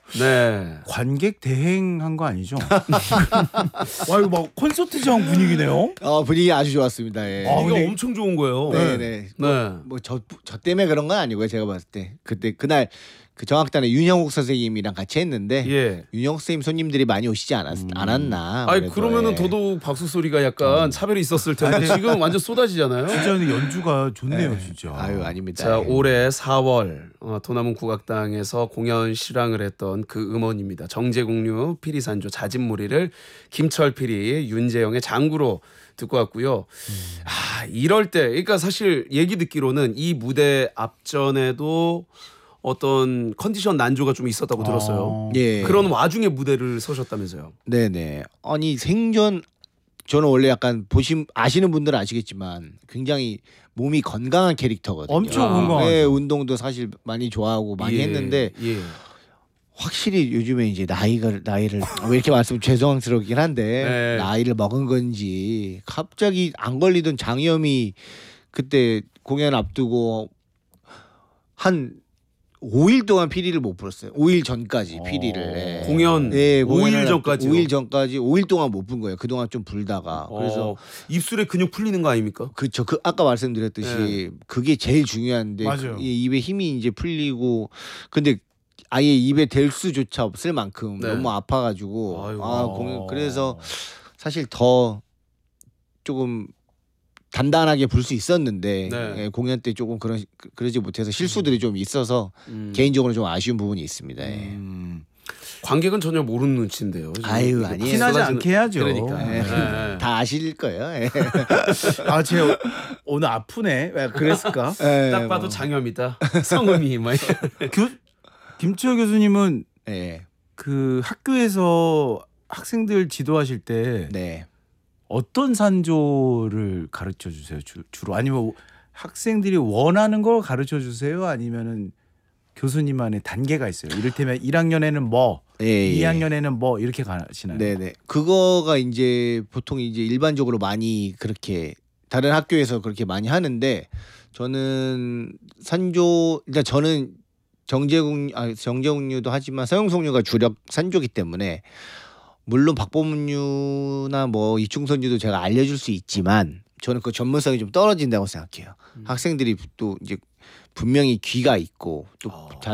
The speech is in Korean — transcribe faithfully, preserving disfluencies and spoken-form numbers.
네. 관객 대행한 거 아니죠? 와 이거 막 콘서트장 분위기네요. 어, 분위기 아주 좋았습니다. 예. 아, 이거 근데- 엄청 좋은 거예요. 네, 네. 네. 뭐저 저 때문에 그런 건 아니고요. 제가 봤을 때 그때 그날 그 정악단의 윤형욱 선생님이랑 같이 했는데 예. 윤형욱 선생님 손님들이 많이 오시지 않았, 음. 않았나. 아니 그래서, 그러면은 예. 더더욱 박수 소리가 약간 차별이 있었을 텐데 아니, 지금 완전 쏟아지잖아요. 진짜 근데 연주가 좋네요, 예. 진짜. 아유 아닙니다. 자 예. 올해 사월 어, 도남은 국악당에서 공연 실황을 했던 그 음원입니다. 정제국류 피리산조 자진무리를 김철 피리 윤재영의 장구로 듣고 왔고요. 음. 아 이럴 때 그러니까 사실 얘기 듣기로는 이 무대 앞전에도 어떤 컨디션 난조가 좀 있었다고 들었어요. 어. 예. 그런 와중에 무대를 서셨다면서요. 네네. 아니 생전 저는 원래 약간 보신 아시는 분들은 아시겠지만 굉장히 몸이 건강한 캐릭터거든요. 엄청 아, 건강하죠. 네, 운동도 사실 많이 좋아하고 많이 예, 했는데 예. 확실히 요즘에 이제 나이가 나이를 왜 이렇게 말씀 죄송스럽긴 한데 네. 나이를 먹은 건지 갑자기 안 걸리던 장염이 그때 공연 앞두고 한 오 일 동안 피리를 못 불었어요. 오 일 전까지 피리를. 어. 예. 공연 예, 오 일 공연을 전까지요? 오 일 전까지 오 일 동안 못 분 거예요. 그동안 좀 불다가. 그래서 어, 입술에 근육 풀리는 거 아닙니까? 그쵸. 그 아까 말씀드렸듯이 네. 그게 제일 중요한데 맞아요. 그 입에 힘이 이제 풀리고 근데 아예 입에 댈 수조차 없을 만큼 네. 너무 아파가지고 아이고. 아 공연 그래서 사실 더 조금 단단하게 불 수 있었는데 네. 예, 공연 때 조금 그런 그러지 못해서 실수들이 좀 있어서 음. 개인적으로 좀 아쉬운 부분이 있습니다. 예. 음. 관객은 전혀 모르는 눈치인데요. 지금 아유, 이거 아니에요. 티나지 쏟아지는- 않게 해야죠. 그러니까. 예. 네. 다 아실 거예요. 예. 아, 제가 오늘 아프네. 왜 그랬을까? 예, 딱 봐도 뭐. 장염이다. 성음이 막. 교 김치호 교수님은 예. 그 학교에서 학생들 지도하실 때 네. 어떤 산조를 가르쳐 주세요? 주, 주로 아니면 학생들이 원하는 걸 가르쳐 주세요? 아니면은 교수님만의 단계가 있어요. 이를테면 일 학년에는 뭐, 예, 예. 이 학년에는 뭐 이렇게 가시나요? 네네. 그거가 이제 보통 이제 일반적으로 많이 그렇게 다른 학교에서 그렇게 많이 하는데 저는 산조 일단 저는 정제국 아 정제국류도 하지만 서영송류가 주력 산조기 때문에 물론 박보문류나 뭐 이충선류도 제가 알려줄 수 있지만 저는 그 전문성이 좀 떨어진다고 생각해요. 음. 학생들이 또 이제 분명히 귀가 있고 또 어.